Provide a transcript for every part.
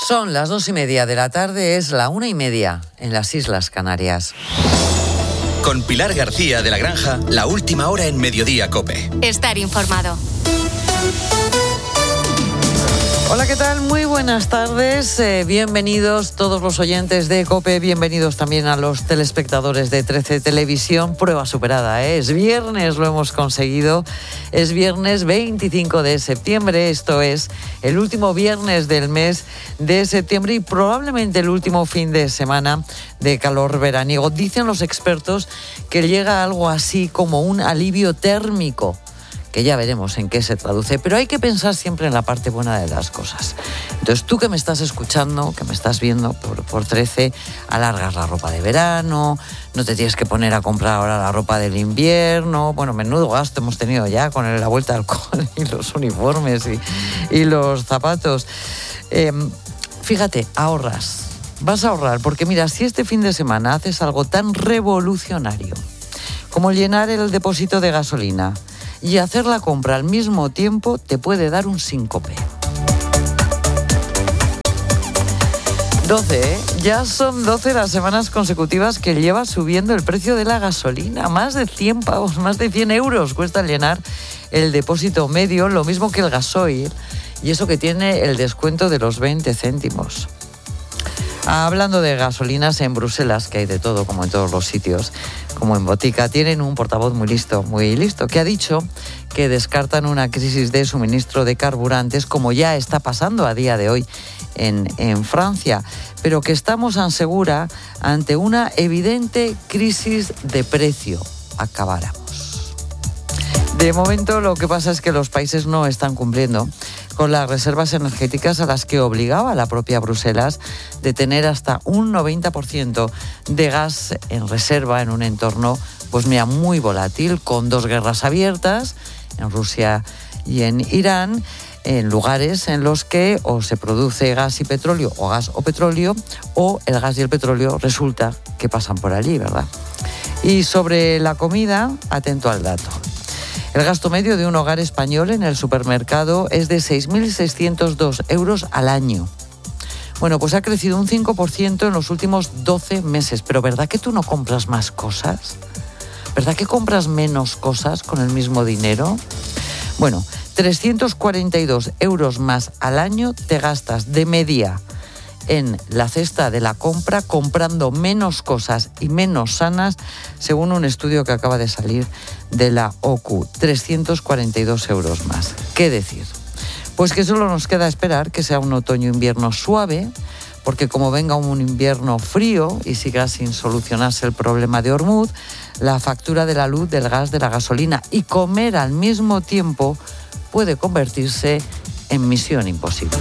Son las 2:30 de la tarde, es la 1:30 en las Islas Canarias. Con Pilar García de la Granja, la última hora en Mediodía COPE. Estar informado. Hola, ¿qué tal? Muy buenas tardes. Bienvenidos todos los oyentes de COPE, bienvenidos también a los telespectadores de 13 Televisión. Prueba superada, ¿eh? Es viernes, lo hemos conseguido. Es viernes 25 de septiembre, esto es el último viernes del mes de septiembre y probablemente el último fin de semana de calor veraniego. Dicen los expertos que llega algo así como un alivio térmico, que ya veremos en qué se traduce, pero hay que pensar siempre en la parte buena de las cosas. Entonces, tú que me estás escuchando, que me estás viendo por 13, alargas la ropa de verano, no te tienes que poner a comprar ahora la ropa del invierno. Bueno, menudo gasto hemos tenido ya con la vuelta al cole y los uniformes y los zapatos. Fíjate, ahorras. Vas a ahorrar, porque mira, si este fin de semana haces algo tan revolucionario como llenar el depósito de gasolina y hacer la compra al mismo tiempo, te puede dar un síncope. 12, ¿eh? Ya son 12 las semanas consecutivas que lleva subiendo el precio de la gasolina. Más de 100 pavos, más de 100 euros cuesta llenar el depósito medio, lo mismo que el gasoil, y eso que tiene el descuento de los 20 céntimos. Hablando de gasolinas, en Bruselas, que hay de todo, como en todos los sitios, como en Botica, tienen un portavoz muy listo, que ha dicho que descartan una crisis de suministro de carburantes, como ya está pasando a día de hoy en Francia, pero que estamos asegura ante una evidente crisis de precio. Acabáramos. De momento, lo que pasa es que los países no están cumpliendo con las reservas energéticas a las que obligaba la propia Bruselas de tener hasta un 90% de gas en reserva en un entorno, pues mira, muy volátil, con dos guerras abiertas en Rusia y en Irán, en lugares en los que o se produce gas y petróleo, o gas o petróleo, o el gas y el petróleo resulta que pasan por allí, ¿verdad? Y sobre la comida, atento al dato. El gasto medio de un hogar español en el supermercado es de 6.602 euros al año. Bueno, pues ha crecido un 5% en los últimos 12 meses. Pero ¿verdad que tú no compras más cosas? ¿Verdad que compras menos cosas con el mismo dinero? Bueno, 342 euros más al año te gastas de media en la cesta de la compra, comprando menos cosas y menos sanas, según un estudio que acaba de salir de la OCU. 342 euros más. ¿Qué decir? Pues que solo nos queda esperar que sea un otoño-invierno suave, porque como venga un invierno frío y siga sin solucionarse el problema de Hormuz, la factura de la luz, del gas, de la gasolina y comer al mismo tiempo puede convertirse en misión imposible.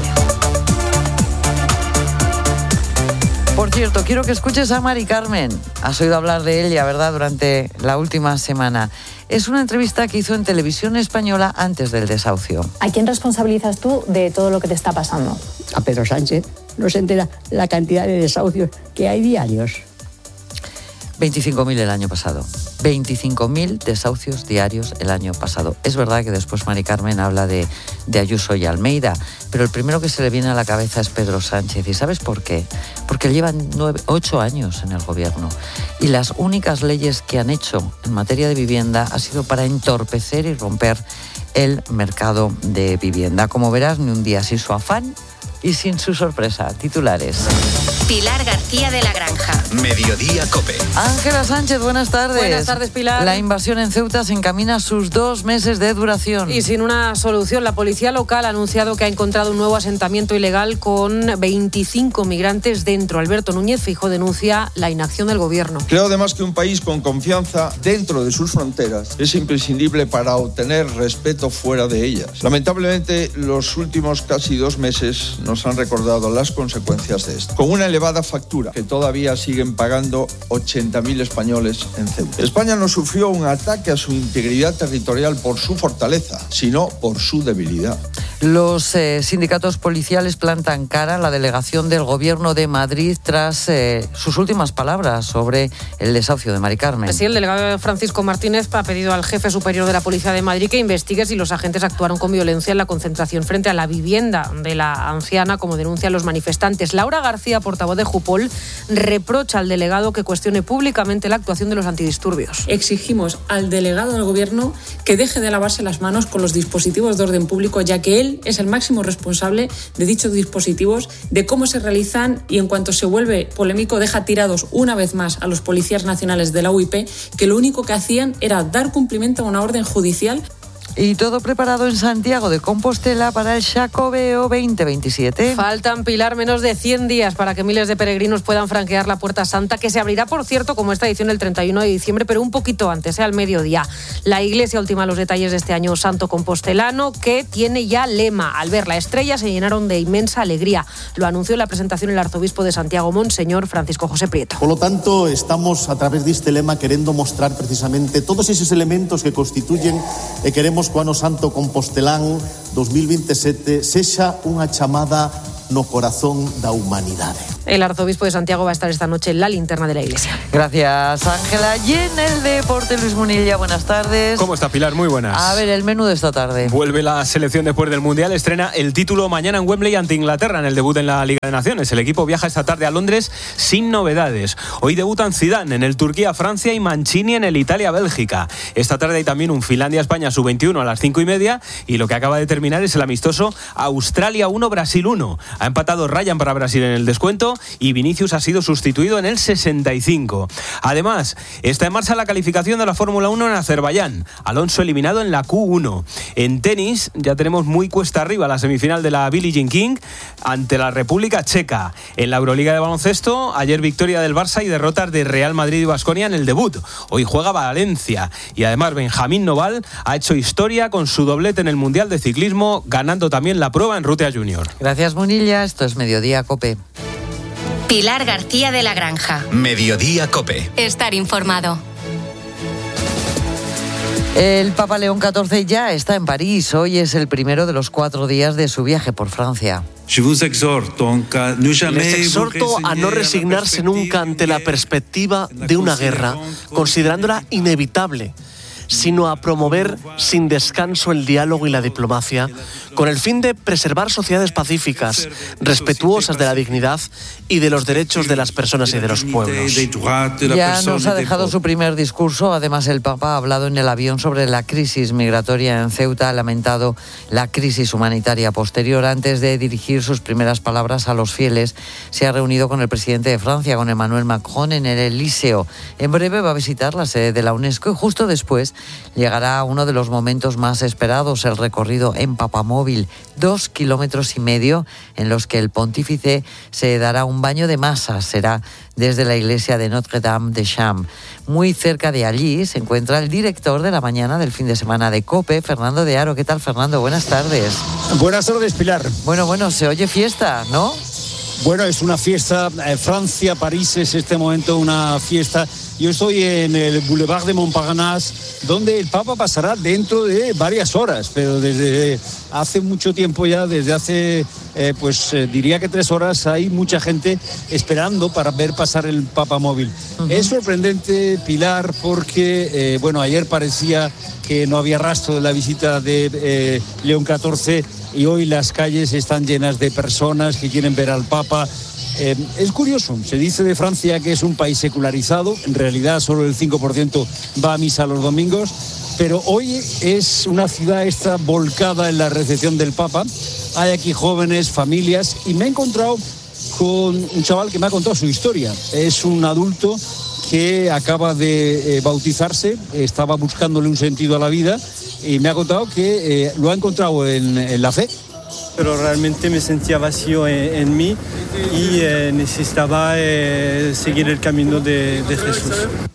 Por cierto, quiero que escuches a Mari Carmen. Has oído hablar de ella, ¿verdad?, durante la última semana. Es una entrevista que hizo en Televisión Española antes del desahucio. ¿A quién responsabilizas tú de todo lo que te está pasando? A Pedro Sánchez. No se entera la cantidad de desahucios que hay diarios. 25.000 el año pasado. 25.000 desahucios diarios el año pasado. Es verdad que después Mari Carmen habla de Ayuso y Almeida, pero el primero que se le viene a la cabeza es Pedro Sánchez. ¿Y sabes por qué? Porque llevan 8 años en el gobierno y las únicas leyes que han hecho en materia de vivienda ha sido para entorpecer y romper el mercado de vivienda. Como verás, ni un día sin su afán y sin su sorpresa. Titulares. Pilar García de la Granja. Mediodía COPE. Ángela Sánchez, buenas tardes. Buenas tardes, Pilar. La invasión en Ceuta se encamina a sus 2 meses de duración. Y sin una solución, la policía local ha anunciado que ha encontrado un nuevo asentamiento ilegal con 25 migrantes dentro. Alberto Núñez Feijóo denuncia la inacción del gobierno. Creo además que un país con confianza dentro de sus fronteras es imprescindible para obtener respeto fuera de ellas. Lamentablemente, los últimos casi 2 meses nos han recordado las consecuencias de esto. Con una elevada factura que todavía siguen pagando 80.000 españoles en Ceuta. España no sufrió un ataque a su integridad territorial por su fortaleza, sino por su debilidad. Los sindicatos policiales plantan cara a la delegación del Gobierno de Madrid tras sus últimas palabras sobre el desahucio de Mari Carmen. Sí, el delegado Francisco Martínez ha pedido al jefe superior de la Policía de Madrid que investigue si los agentes actuaron con violencia en la concentración frente a la vivienda de la anciana, como denuncian los manifestantes. Laura García, portavoz de Jupol, reprocha al delegado que cuestione públicamente la actuación de los antidisturbios. Exigimos al delegado del Gobierno que deje de lavarse las manos con los dispositivos de orden público, ya que él es el máximo responsable de dichos dispositivos, de cómo se realizan, y en cuanto se vuelve polémico deja tirados una vez más a los policías nacionales de la UIP, que lo único que hacían era dar cumplimiento a una orden judicial. Y todo preparado en Santiago de Compostela para el Xacobeo 2027. Faltan, Pilar, menos de 100 días para que miles de peregrinos puedan franquear la Puerta Santa, que se abrirá, por cierto, como esta edición el 31 de diciembre, pero un poquito antes, al mediodía. La Iglesia ultima los detalles de este año santo compostelano, que tiene ya lema. Al ver la estrella se llenaron de inmensa alegría. Lo anunció en la presentación el arzobispo de Santiago, Monseñor Francisco José Prieto. Por lo tanto, estamos a través de este lema queriendo mostrar precisamente todos esos elementos que constituyen queremos que o Ano Santo Compostelán 2027 sexa unha chamada no corazón da humanidade. El arzobispo de Santiago va a estar esta noche en la linterna de la iglesia. Gracias, Ángela. Y en el deporte, Luis Munilla, buenas tardes. ¿Cómo está, Pilar? Muy buenas. A ver, el menú de esta tarde. Vuelve la selección después del Mundial, estrena el título mañana en Wembley ante Inglaterra en el debut en la Liga de Naciones. El equipo viaja esta tarde a Londres sin novedades. Hoy debutan Zidane en el Turquía-Francia y Mancini en el Italia-Bélgica. Esta tarde hay también un Finlandia-España sub-21 a las 5:30 y lo que acaba de terminar es el amistoso Australia 1, Brasil 1. Ha empatado Ryan para Brasil en el descuento y Vinicius ha sido sustituido en el 65. Además, está en marcha la calificación de la Fórmula 1 en Azerbaiyán. Alonso eliminado en la Q1. En tenis ya tenemos muy cuesta arriba la semifinal de la Billie Jean King ante la República Checa. En la Euroliga de baloncesto, ayer victoria del Barça y derrotas de Real Madrid y Baskonia en el debut. Hoy juega Valencia y además Benjamín Noval ha hecho historia con su doblete en el Mundial de Ciclismo, ganando también la prueba en Ruta Junior. Gracias, Munilla. Esto es Mediodía Cope. Pilar García de la Granja. Mediodía Cope. Estar informado. El Papa León XIV ya está en París. Hoy es el primero de los 4 días de su viaje por Francia. Les exhorto a no resignarse nunca ante la perspectiva de una guerra, considerándola inevitable, sino a promover sin descanso el diálogo y la diplomacia, con el fin de preservar sociedades pacíficas, respetuosas de la dignidad y de los derechos de las personas y de los pueblos. Ya nos ha dejado su primer discurso. Además, el Papa ha hablado en el avión sobre la crisis migratoria en Ceuta, ha lamentado la crisis humanitaria posterior. Antes de dirigir sus primeras palabras a los fieles, se ha reunido con el presidente de Francia, con Emmanuel Macron, en el Elíseo. En breve va a visitar la sede de la UNESCO y justo después llegará uno de los momentos más esperados, el recorrido en Papamóvil, 2,5 kilómetros en los que el pontífice se dará un baño de masas. Será desde la iglesia de Notre-Dame de Champs. Muy cerca de allí se encuentra el director de la mañana del fin de semana de COPE, Fernando de Aro. ¿Qué tal, Fernando? Buenas tardes. Buenas tardes, Pilar. Bueno, se oye fiesta, ¿no? Bueno, es una fiesta. Francia, París es este momento una fiesta. Yo estoy en el Boulevard de Montparnasse, donde el Papa pasará dentro de varias horas, pero desde hace mucho tiempo ya, desde hace, diría que 3 horas, hay mucha gente esperando para ver pasar el Papamóvil. Es sorprendente, Pilar, porque, ayer parecía que no había rastro de la visita de León XIV y hoy las calles están llenas de personas que quieren ver al Papa. Es curioso, se dice de Francia que es un país secularizado, en realidad solo el 5% va a misa los domingos, pero hoy es una ciudad volcada en la recepción del Papa. Hay aquí jóvenes, familias, y me he encontrado con un chaval que me ha contado su historia. Es un adulto que acaba de bautizarse, estaba buscándole un sentido a la vida y me ha contado que lo ha encontrado en la fe. Pero realmente me sentía vacío en mí y necesitaba seguir el camino de Jesús.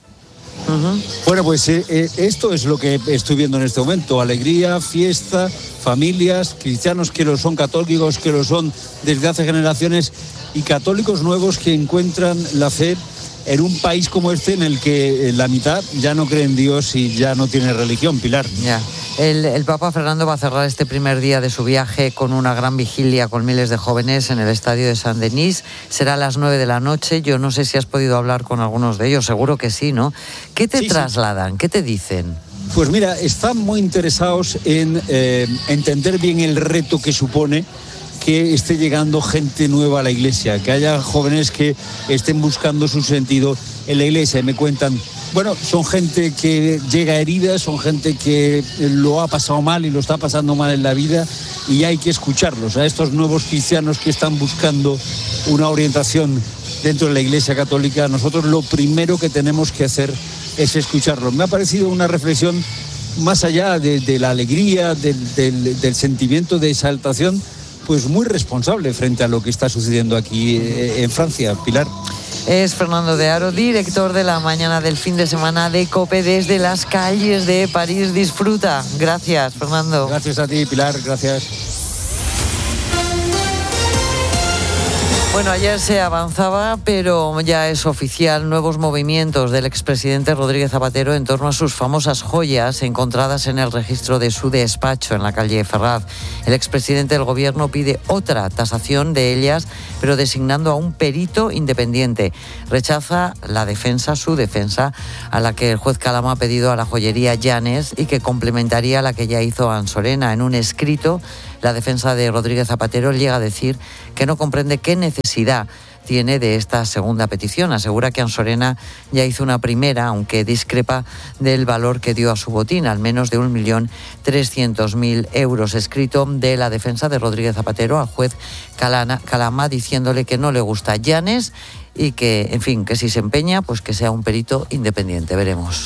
Bueno, pues esto es lo que estoy viendo en este momento: alegría, fiesta, familias, cristianos que lo son, católicos que lo son desde hace generaciones y católicos nuevos que encuentran la fe en un país como este en el que la mitad ya no cree en Dios y ya no tiene religión, Pilar. Ya. El Papa Fernando va a cerrar este primer día de su viaje con una gran vigilia con miles de jóvenes en el estadio de Saint-Denis. Será a las 9 de la noche. Yo no sé si has podido hablar con algunos de ellos, seguro que sí, ¿no? ¿Qué te trasladan? Sí. ¿Qué te dicen? Pues mira, están muy interesados en entender bien el reto que supone que esté llegando gente nueva a la iglesia, que haya jóvenes que estén buscando su sentido en la iglesia. Y me cuentan, bueno, son gente que llega herida, son gente que lo ha pasado mal y lo está pasando mal en la vida, y hay que escucharlos, a estos nuevos cristianos que están buscando una orientación dentro de la Iglesia Católica. Nosotros lo primero que tenemos que hacer es escucharlos. Me ha parecido una reflexión más allá de la alegría, del sentimiento de exaltación, pues muy responsable frente a lo que está sucediendo aquí en Francia, Pilar. Es Fernando de Aro, director de la mañana del fin de semana de COPE desde las calles de París. Disfruta. Gracias, Fernando. Gracias a ti, Pilar. Gracias. Bueno, ayer se avanzaba, pero ya es oficial, nuevos movimientos del expresidente Rodríguez Zapatero en torno a sus famosas joyas encontradas en el registro de su despacho en la calle Ferraz. El expresidente del gobierno pide otra tasación de ellas, pero designando a un perito independiente. Rechaza su defensa, a la que el juez Calama ha pedido a la joyería Llanes y que complementaría la que ya hizo Ansorena. En un escrito, la defensa de Rodríguez Zapatero llega a decir que no comprende qué necesidad tiene de esta segunda petición. Asegura que Ansorena ya hizo una primera, aunque discrepa del valor que dio a su botín, al menos de 1.300.000 euros. Escrito de la defensa de Rodríguez Zapatero al juez Calama, diciéndole que no le gusta Llanes y que, en fin, que si se empeña, pues que sea un perito independiente. Veremos.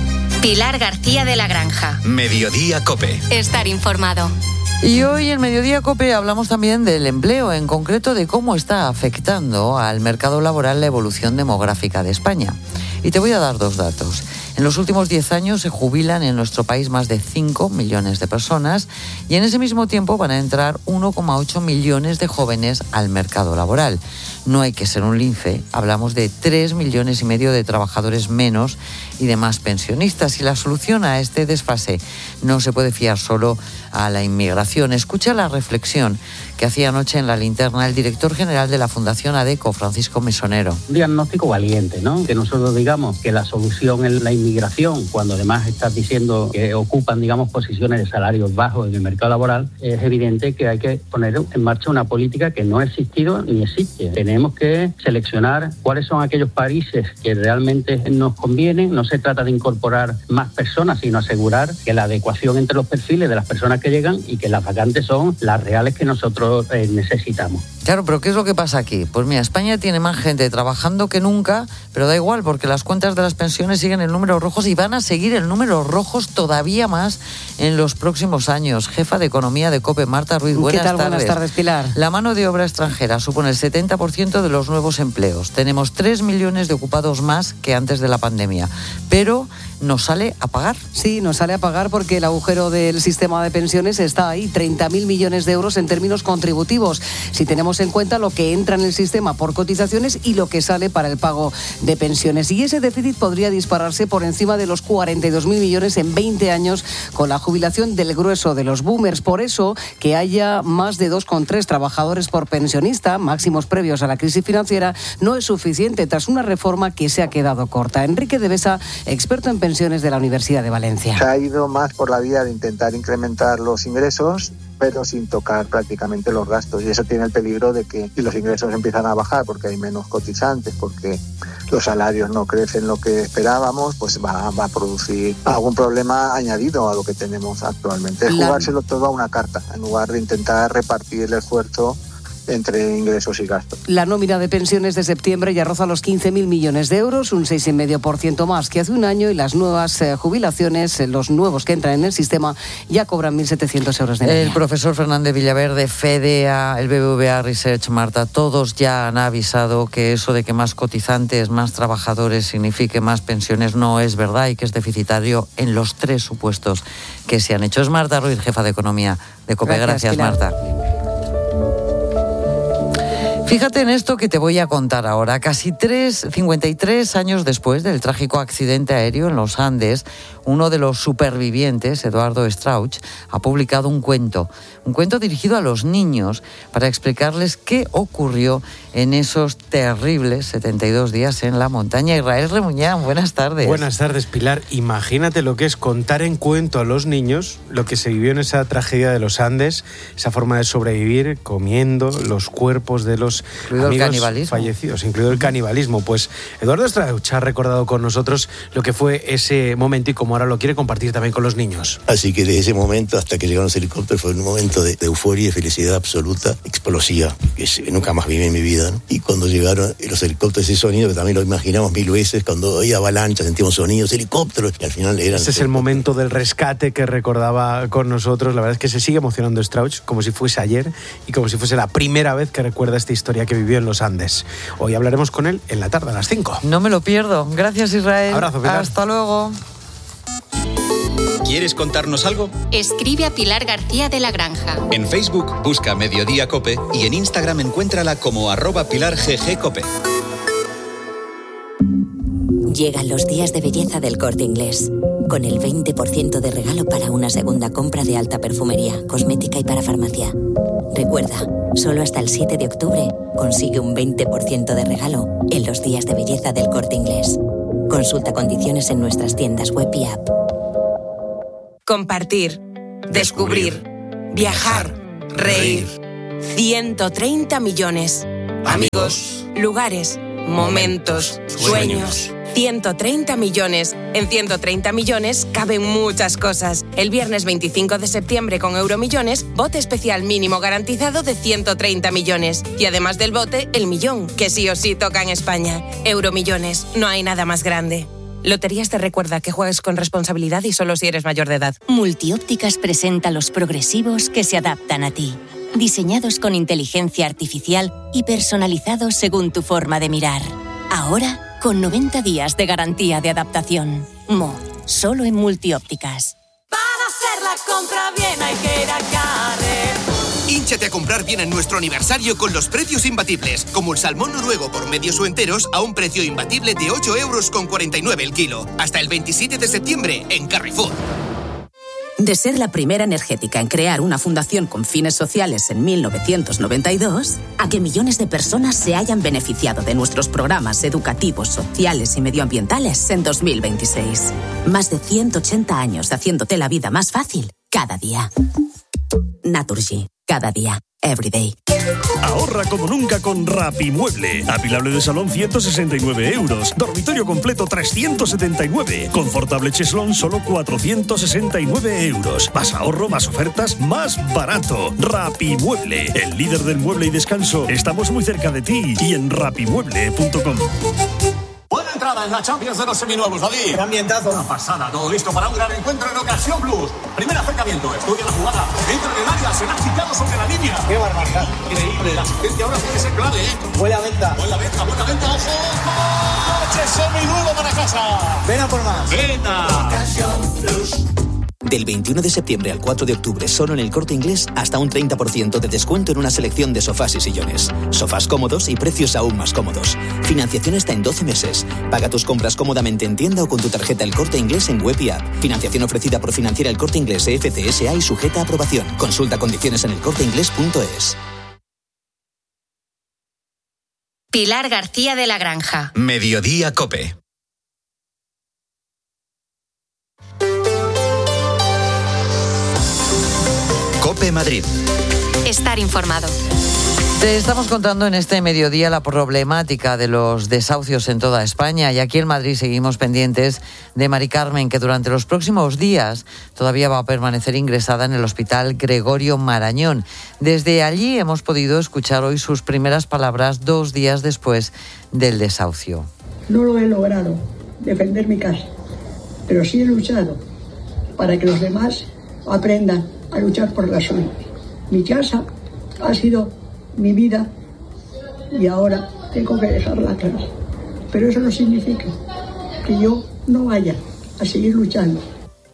Pilar García de la Granja. Mediodía COPE. Estar informado. Y hoy en Mediodía COPE hablamos también del empleo, en concreto de cómo está afectando al mercado laboral la evolución demográfica de España. Y te voy a dar dos datos. En los últimos 10 años se jubilan en nuestro país más de 5 millones de personas y en ese mismo tiempo van a entrar 1,8 millones de jóvenes al mercado laboral. No hay que ser un lince, hablamos de 3,5 millones de trabajadores menos y de más pensionistas. Y la solución a este desfase no se puede fiar solo a la inmigración. Escucha la reflexión que hacía anoche en La Linterna el director general de la Fundación ADECO, Francisco Mesonero. Un diagnóstico valiente, ¿no? Que nosotros digamos que la solución es la inmigración, cuando además estás diciendo que ocupan, digamos, posiciones de salarios bajos en el mercado laboral, es evidente que hay que poner en marcha una política que no ha existido ni existe. Tenemos que seleccionar cuáles son aquellos países que realmente nos convienen. No se trata de incorporar más personas, sino asegurar que la adecuación entre los perfiles de las personas que llegan y que las vacantes son las reales que nosotros necesitamos. Claro, pero ¿qué es lo que pasa aquí? Pues mira, España tiene más gente trabajando que nunca, pero da igual porque las cuentas de las pensiones siguen en números rojos y van a seguir en números rojos todavía más en los próximos años. Jefa de Economía de COPE, Marta Ruiz, buenas tardes. Buenas tardes, Pilar. La mano de obra extranjera supone el 70% de los nuevos empleos. Tenemos 3 millones de ocupados más que antes de la pandemia, pero ¿nos sale a pagar? Sí, nos sale a pagar porque el agujero del sistema de pensiones está ahí, 30.000 millones de euros en términos contributivos. Si tenemos en cuenta lo que entra en el sistema por cotizaciones y lo que sale para el pago de pensiones. Y ese déficit podría dispararse por encima de los 42.000 millones en 20 años con la jubilación del grueso de los boomers. Por eso, que haya más de 2,3 trabajadores por pensionista, máximos previos a la crisis financiera, no es suficiente tras una reforma que se ha quedado corta. Enrique de Besa, experto en pensiones de la Universidad de Valencia. Se ha ido más por la vía de intentar incrementar los ingresos, pero sin tocar prácticamente los gastos. Y eso tiene el peligro de que si los ingresos empiezan a bajar porque hay menos cotizantes, porque los salarios no crecen lo que esperábamos, pues va a producir algún problema añadido a lo que tenemos actualmente. Es jugárselo todo a una carta, en lugar de intentar repartir el esfuerzo entre ingresos y gastos. La nómina de pensiones de septiembre ya roza los 15.000 millones de euros, un 6,5% más que hace un año, y las nuevas jubilaciones, los nuevos que entran en el sistema, ya cobran 1.700 euros de media. El profesor Fernández Villaverde, FEDEA, el BBVA Research, Marta, todos ya han avisado que eso de que más cotizantes, más trabajadores signifique más pensiones no es verdad y que es deficitario en los 3 supuestos que se han hecho. Es Marta Ruiz, jefa de Economía de COPE. Gracias, Marta. Fíjate en esto que te voy a contar ahora. Casi 53 años después del trágico accidente aéreo en los Andes, uno de los supervivientes, Eduardo Strauch, ha publicado un cuento dirigido a los niños para explicarles qué ocurrió en esos terribles 72 días en la montaña. Israel Remuñán, buenas tardes. Buenas tardes, Pilar. Imagínate lo que es contar en cuento a los niños lo que se vivió en esa tragedia de los Andes, esa forma de sobrevivir comiendo los cuerpos de los amigos fallecidos, incluido el canibalismo. Pues Eduardo Strauch ha recordado con nosotros lo que fue ese momento y cómo ahora lo quiere compartir también con los niños. Así que desde ese momento hasta que llegaron los helicópteros fue un momento de euforia y de felicidad absoluta, explosiva, que nunca más viví en mi vida, ¿no? Y cuando llegaron los helicópteros, ese sonido que también lo imaginamos 1000 veces, cuando oía avalanchas, sentíamos sonidos, helicópteros, y al final eran... Ese es el momento del rescate que recordaba con nosotros. La verdad es que se sigue emocionando Strauch como si fuese ayer y como si fuese la primera vez que recuerda esta historia que vivió en los Andes. Hoy hablaremos con él en la tarde a las 5. No me lo pierdo. Gracias, Israel. Abrazo, Pilar. Hasta luego. ¿Quieres contarnos algo? Escribe a Pilar García de la Granja. En Facebook busca Mediodía Cope y en Instagram encuéntrala como @PilarGGCope. Llegan los días de belleza del Corte Inglés, con el 20% de regalo para una segunda compra de alta perfumería, cosmética y para farmacia. Recuerda, solo hasta el 7 de octubre consigue un 20% de regalo en los días de belleza del Corte Inglés. Consulta condiciones en nuestras tiendas web y app. Compartir, descubrir, viajar, reír. 130 millones. Amigos, lugares, momentos, sueños. 130 millones. En 130 millones caben muchas cosas. El viernes 25 de septiembre con Euromillones, bote especial mínimo garantizado de 130 millones. Y además del bote, el millón, que sí o sí toca en España. Euromillones, no hay nada más grande. Loterías te recuerda que juegues con responsabilidad y solo si eres mayor de edad. Multiópticas presenta los progresivos que se adaptan a ti. Diseñados con inteligencia artificial y personalizados según tu forma de mirar. Ahora, con 90 días de garantía de adaptación. Solo en Multiópticas. Para hacer la compra bien hay que ir a Carrefour. Hínchate a comprar bien en nuestro aniversario con los precios imbatibles, como el salmón noruego por medios o enteros a un precio imbatible de 8,49 € el kilo. Hasta el 27 de septiembre en Carrefour. De ser la primera energética en crear una fundación con fines sociales en 1992, a que millones de personas se hayan beneficiado de nuestros programas educativos, sociales y medioambientales en 2026. Más de 180 años haciéndote la vida más fácil cada día. Naturgy, cada día. Everyday. Ahorra como nunca con Rapimueble. Apilable de salón 169 €. Dormitorio completo 379. Confortable cheslón solo 469 €. Más ahorro, más ofertas, más barato. Rapimueble, el líder del mueble y descanso. Estamos muy cerca de ti y en rapimueble.com. Buena entrada en la Champions de los seminuevos, David. ¡Qué ambientazo! Una pasada, todo listo para un gran encuentro en Ocasión Plus. Primer acercamiento, estudia la jugada, entra en el área, se la ha quitado sobre la línea. ¡Qué barbaridad! Increíble, la asistencia ahora puede ser clave, ¿eh? Buena venta, ojo. ¡Coche seminuevo para casa! Ven a por más. ¡Venta! Ocasión Plus. Del 21 de septiembre al 4 de octubre, solo en el Corte Inglés, hasta un 30% de descuento en una selección de sofás y sillones. Sofás cómodos y precios aún más cómodos. Financiación hasta en 12 meses. Paga tus compras cómodamente en tienda o con tu tarjeta El Corte Inglés en web y app. Financiación ofrecida por Financiera El Corte Inglés FCSA y sujeta a aprobación. Consulta condiciones en elcorteinglés.es. Pilar García de la Granja. Mediodía Cope. Cope Madrid. Estar informado. Te estamos contando en este mediodía la problemática de los desahucios en toda España, y aquí en Madrid seguimos pendientes de Mari Carmen, que durante los próximos días todavía va a permanecer ingresada en el Hospital Gregorio Marañón. Desde allí hemos podido escuchar hoy sus primeras palabras 2 días después del desahucio. No lo he logrado, defender mi casa, pero sí he luchado para que los demás aprendan a luchar por la suya. Mi casa ha sido mi vida y ahora tengo que dejarla atrás. Pero eso no significa que yo no vaya a seguir luchando.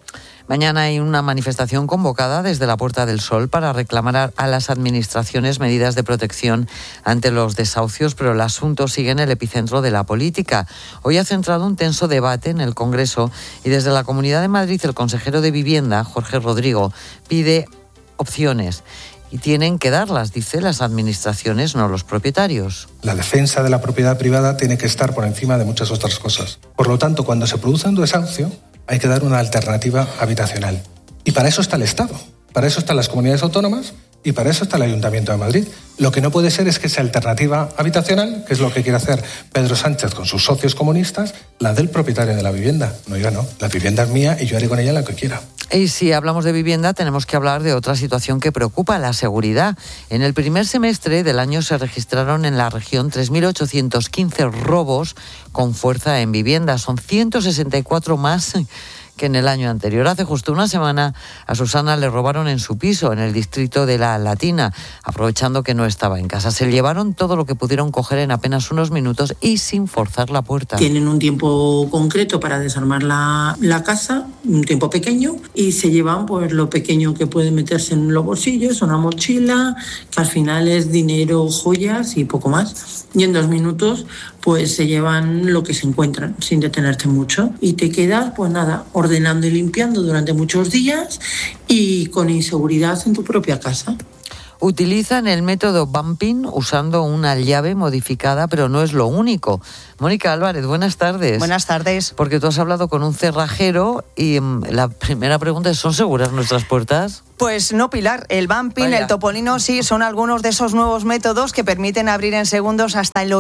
Mañana hay una manifestación convocada desde la Puerta del Sol para reclamar a las administraciones medidas de protección ante los desahucios, pero el asunto sigue en el epicentro de la política. Hoy ha centrado un tenso debate en el Congreso y desde la Comunidad de Madrid el consejero de Vivienda, Jorge Rodrigo, pide opciones. Y tienen que darlas, dice, las administraciones, no los propietarios. La defensa de la propiedad privada tiene que estar por encima de muchas otras cosas. Por lo tanto, cuando se produce un desahucio, hay que dar una alternativa habitacional. Y para eso está el Estado, para eso están las comunidades autónomas y para eso está el Ayuntamiento de Madrid. Lo que no puede ser es que esa alternativa habitacional, que es lo que quiere hacer Pedro Sánchez con sus socios comunistas, la del propietario de la vivienda. No, yo no. La vivienda es mía y yo haré con ella lo que quiera. Y si hablamos de vivienda, tenemos que hablar de otra situación que preocupa, la seguridad. En el primer semestre del año se registraron en la región 3.815 robos con fuerza en vivienda. Son 164 más que en el año anterior. Hace justo una semana a Susana le robaron en su piso, en el distrito de La Latina, aprovechando que no estaba en casa. Se llevaron todo lo que pudieron coger en apenas unos minutos y sin forzar la puerta. Tienen un tiempo concreto para desarmar la casa, un tiempo pequeño, y se llevan pues lo pequeño que puede meterse en los bolsillos, una mochila, que al final es dinero, joyas y poco más. Y en 2 minutos pues se llevan lo que se encuentran, sin detenerte mucho. Y te quedas, pues nada, ordenando y limpiando durante muchos días y con inseguridad en tu propia casa. Utilizan el método bumping usando una llave modificada, pero no es lo único. Mónica Álvarez, buenas tardes. Buenas tardes. Porque tú has hablado con un cerrajero y la primera pregunta es, ¿son seguras nuestras puertas? Pues no, Pilar. El bumping, vaya, el topolino, sí, son algunos de esos nuevos métodos que permiten abrir en segundos hasta el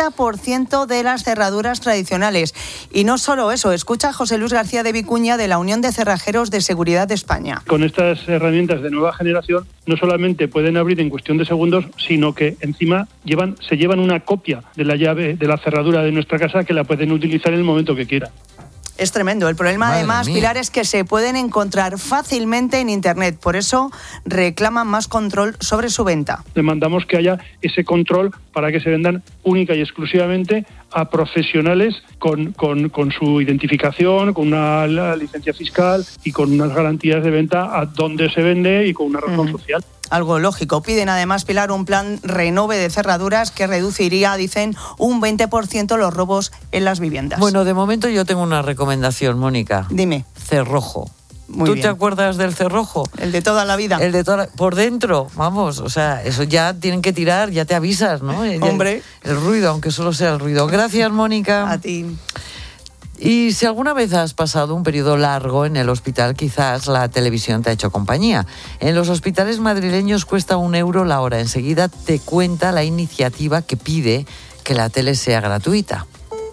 80% de las cerraduras tradicionales. Y no solo eso, escucha a José Luis García de Vicuña de la Unión de Cerrajeros de Seguridad de España. Con estas herramientas de nueva generación, no solamente pueden abrir en cuestión de segundos, sino que encima se llevan una copia de la llave de la cerradura de nuestra casa que la pueden utilizar en el momento que quieran. Es tremendo. El problema, Madre además, mía, Pilar, es que se pueden encontrar fácilmente en Internet. Por eso reclaman más control sobre su venta. Demandamos que haya ese control para que se vendan única y exclusivamente a profesionales con su identificación, con una licencia fiscal y con unas garantías de venta a dónde se vende y con una razón social. Algo lógico. Piden además, Pilar, un plan renove de cerraduras que reduciría, dicen, un 20% los robos en las viviendas. Bueno, de momento yo tengo una recomendación, Mónica. Dime. Cerrojo. Muy ¿Tú bien. te acuerdas del cerrojo? El de toda la vida. El de toda por dentro, vamos, o sea, eso ya tienen que tirar, ya te avisas, ¿no? Hombre. El ruido, aunque solo sea el ruido. Gracias, Mónica. A ti. Y si alguna vez has pasado un periodo largo en el hospital, quizás la televisión te ha hecho compañía. En los hospitales madrileños cuesta €1 la hora. Enseguida te cuenta la iniciativa que pide que la tele sea gratuita.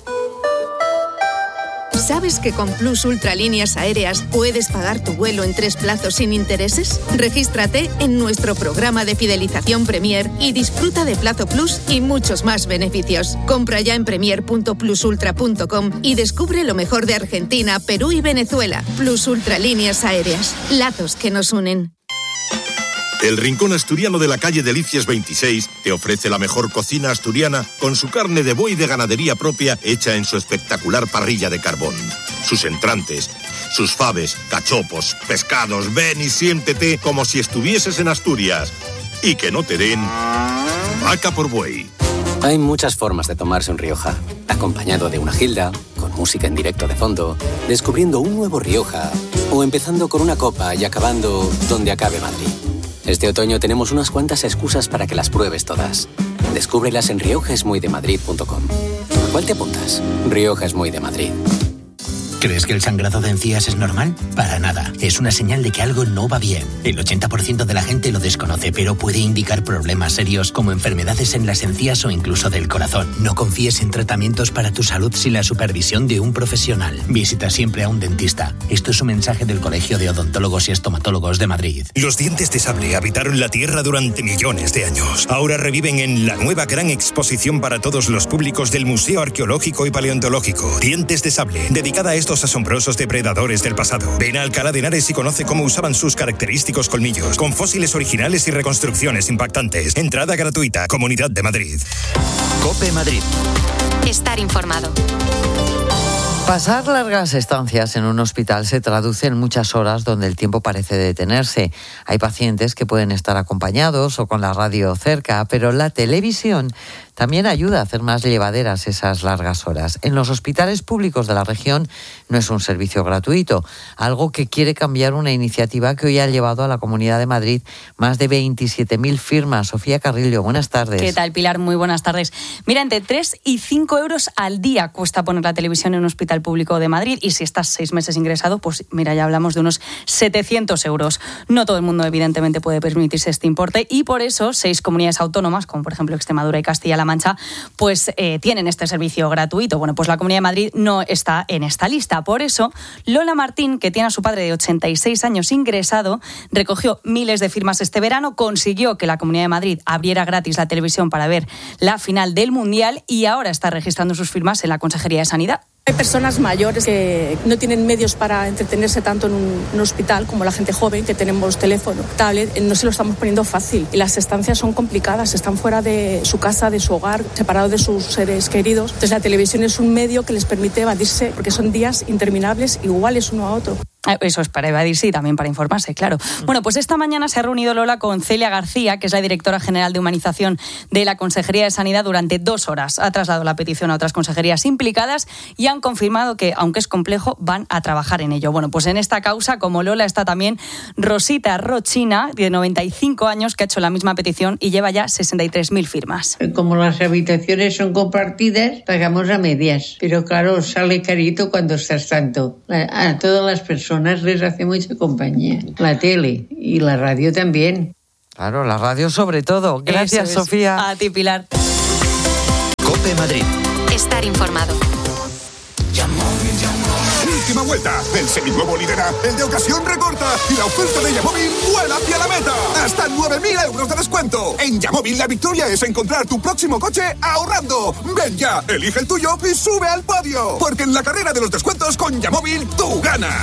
¿Sabes que con Plus Ultralíneas Aéreas puedes pagar tu vuelo en 3 plazos sin intereses? Regístrate en nuestro programa de fidelización Premier y disfruta de Plazo Plus y muchos más beneficios. Compra ya en premier.plusultra.com y descubre lo mejor de Argentina, Perú y Venezuela. Plus Ultralíneas Aéreas. Lazos que nos unen. El Rincón Asturiano de la calle Delicias 26 te ofrece la mejor cocina asturiana con su carne de buey de ganadería propia hecha en su espectacular parrilla de carbón. Sus entrantes, sus faves, cachopos, pescados, ven y siéntete como si estuvieses en Asturias. Y que no te den vaca por buey. Hay muchas formas de tomarse un Rioja. Acompañado de una gilda, con música en directo de fondo, descubriendo un nuevo Rioja o empezando con una copa y acabando donde acabe Madrid. Este otoño tenemos unas cuantas excusas para que las pruebes todas. Descúbrelas en riojaesmuydemadrid.com. ¿A cuál te apuntas? Rioja es muy de Madrid. ¿Crees que el sangrado de encías es normal? Para nada. Es una señal de que algo no va bien. El 80% de la gente lo desconoce, pero puede indicar problemas serios como enfermedades en las encías o incluso del corazón. No confíes en tratamientos para tu salud sin la supervisión de un profesional. Visita siempre a un dentista. Esto es un mensaje del Colegio de Odontólogos y Estomatólogos de Madrid. Los dientes de sable habitaron la Tierra durante millones de años. Ahora reviven en la nueva gran exposición para todos los públicos del Museo Arqueológico y Paleontológico. Dientes de sable, dedicada a estos asombrosos depredadores del pasado. Ven a Alcalá de Henares y conoce cómo usaban sus característicos colmillos, con fósiles originales y reconstrucciones impactantes. Entrada gratuita. Comunidad de Madrid. COPE Madrid. Estar informado. Pasar largas estancias en un hospital se traduce en muchas horas donde el tiempo parece detenerse. Hay pacientes que pueden estar acompañados o con la radio cerca, pero la televisión también ayuda a hacer más llevaderas esas largas horas. En los hospitales públicos de la región no es un servicio gratuito, algo que quiere cambiar una iniciativa que hoy ha llevado a la Comunidad de Madrid más de 27.000 firmas. Sofía Carrillo, buenas tardes. ¿Qué tal, Pilar? Muy buenas tardes. Mira, entre 3 y 5 euros al día cuesta poner la televisión en un hospital público de Madrid, y si estás 6 meses ingresado, pues mira, ya hablamos de unos 700 euros. No todo el mundo, evidentemente, puede permitirse este importe, y por eso 6 comunidades autónomas, como por ejemplo Extremadura y Castilla-La Mancha, pues tienen este servicio gratuito. Bueno, pues la Comunidad de Madrid no está en esta lista. Por eso, Lola Martín, que tiene a su padre de 86 años ingresado, recogió miles de firmas este verano, consiguió que la Comunidad de Madrid abriera gratis la televisión para ver la final del Mundial, y ahora está registrando sus firmas en la Consejería de Sanidad. Hay personas mayores que no tienen medios para entretenerse tanto en un hospital como la gente joven, que tenemos teléfono, tablet, no se lo estamos poniendo fácil. Y las estancias son complicadas, están fuera de su casa, de su hogar, separados de sus seres queridos. Entonces la televisión es un medio que les permite evadirse, porque son días interminables, iguales uno a otro. Eso es para evadirse y también para informarse, claro. Bueno, pues esta mañana se ha reunido Lola con Celia García, que es la directora general de Humanización de la Consejería de Sanidad, durante 2 horas. Ha trasladado la petición a otras consejerías implicadas y han confirmado que, aunque es complejo, van a trabajar en ello. Bueno, pues en esta causa, como Lola, está también Rosita Rochina, de 95 años, que ha hecho la misma petición y lleva ya 63.000 firmas. Como las habitaciones son compartidas, pagamos a medias. Pero claro, sale carito cuando estás tanto. A todas las personas les hace mucha compañía. La tele y la radio también. Claro, la radio sobre todo. Gracias, Sofía. A ti, Pilar. COPE Madrid. Estar informado. Última vuelta. El seminuevo lidera, el de ocasión recorta y la oferta de Yamóvil vuela hacia la meta. Hasta 9.000 euros de descuento. En Yamóvil la victoria es encontrar tu próximo coche ahorrando. Ven ya, elige el tuyo y sube al podio. Porque en la carrera de los descuentos con Yamóvil tú ganas.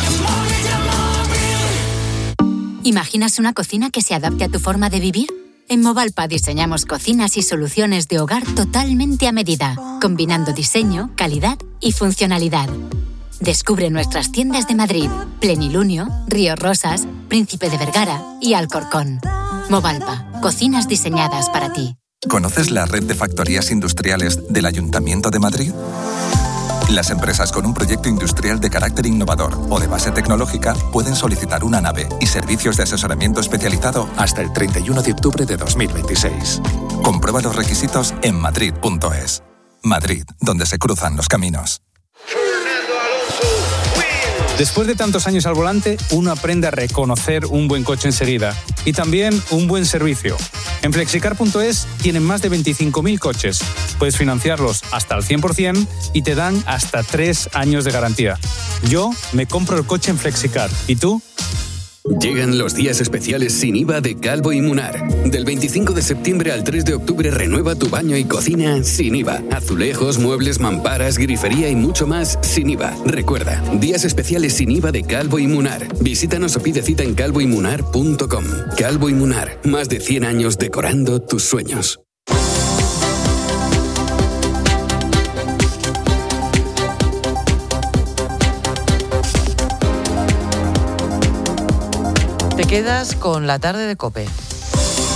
¿Imaginas una cocina que se adapte a tu forma de vivir? En Movalpa diseñamos cocinas y soluciones de hogar totalmente a medida, combinando diseño, calidad y funcionalidad. Descubre nuestras tiendas de Madrid, Plenilunio, Río Rosas, Príncipe de Vergara y Alcorcón. Movalpa, cocinas diseñadas para ti. ¿Conoces la red de factorías industriales del Ayuntamiento de Madrid? Las empresas con un proyecto industrial de carácter innovador o de base tecnológica pueden solicitar una nave y servicios de asesoramiento especializado hasta el 31 de octubre de 2026. Comprueba los requisitos en madrid.es. Madrid, donde se cruzan los caminos. Después de tantos años al volante, uno aprende a reconocer un buen coche enseguida y también un buen servicio. En Flexicar.es tienen más de 25.000 coches. Puedes financiarlos hasta el 100% y te dan hasta 3 años de garantía. Yo me compro el coche en Flexicar. ¿Y tú? Llegan los días especiales sin IVA de Calvo y Munar. Del 25 de septiembre al 3 de octubre renueva tu baño y cocina sin IVA. Azulejos, muebles, mamparas, grifería y mucho más sin IVA. Recuerda, días especiales sin IVA de Calvo y Munar. Visítanos o pide cita en calvoymunar.com. Calvo y Munar, más de 100 años decorando tus sueños. Te quedas con la tarde de COPE.